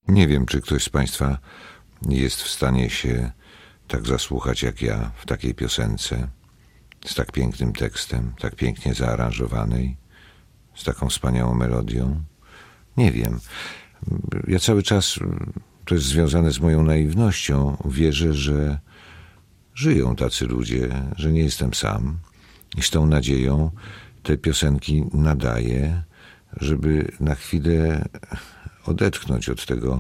Nie wiem, czy ktoś z Państwa jest w stanie się tak zasłuchać jak ja w takiej piosence, z tak pięknym tekstem, tak pięknie zaaranżowanej, z taką wspaniałą melodią. Nie wiem. Ja cały czas, to jest związane z moją naiwnością, wierzę, że żyją tacy ludzie, że nie jestem sam i z tą nadzieją te piosenki nadaję, żeby na chwilę odetchnąć od tego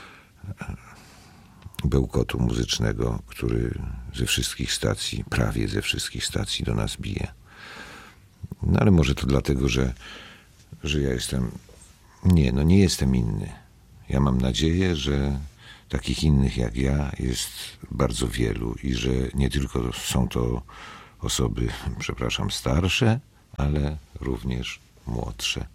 bełkotu muzycznego, który ze wszystkich stacji, prawie ze wszystkich stacji do nas bije. No ale może to dlatego, że ja jestem... Nie jestem inny. Ja mam nadzieję, że takich innych jak ja jest bardzo wielu i że nie tylko są to osoby, starsze, ale również młodsze.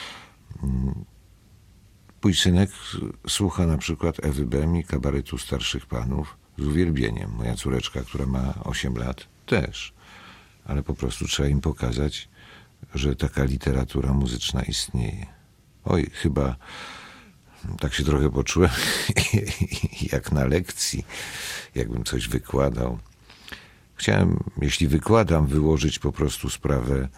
Mój synek słucha na przykład Ewy Bem i kabaretu starszych panów z uwielbieniem. Moja córeczka, która ma 8 lat, też. Ale po prostu trzeba im pokazać, że taka literatura muzyczna istnieje. Oj, chyba tak się trochę poczułem, jak na lekcji, jakbym coś wykładał. Chciałem, jeśli wykładam, wyłożyć po prostu sprawę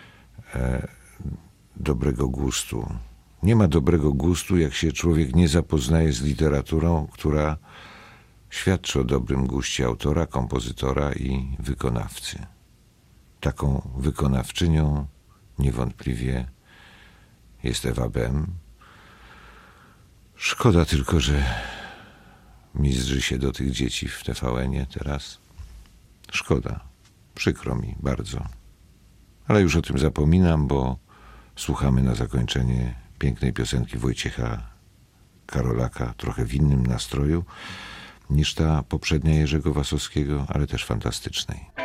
dobrego gustu. Nie ma dobrego gustu, jak się człowiek nie zapoznaje z literaturą, która świadczy o dobrym guście autora, kompozytora i wykonawcy. Taką wykonawczynią niewątpliwie jest Ewa Bem. Szkoda tylko, że mizdrzy się do tych dzieci w TVN-ie teraz. Szkoda. Przykro mi bardzo. Ale już o tym zapominam, bo słuchamy na zakończenie pięknej piosenki Wojciecha Karolaka, trochę w innym nastroju niż ta poprzednia Jerzego Wasowskiego, ale też fantastycznej.